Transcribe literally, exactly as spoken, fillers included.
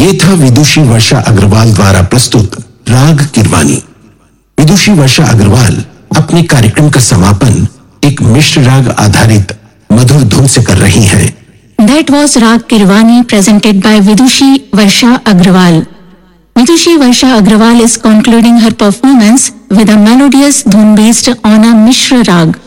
ये था विदुषी वर्षा अग्रवाल द्वारा प्रस्तुत राग किरवानी। विदुषी वर्षा अग्रवाल अपने कार्यक्रम का समापन एक मिश्र राग आधारित मधुर धुन से कर रही हैं। That was Rag Kirwani presented by Vidushi Varsha Agrawal. Vidushi Varsha Agrawal is concluding her performance with a melodious dhun based on a Mishra Rag.